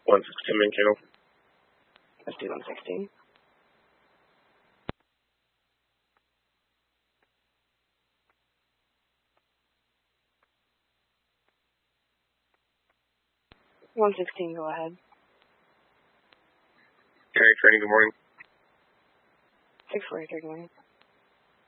116 main channel. Let's do 116. Go ahead. Carry training, good morning. 643, good morning.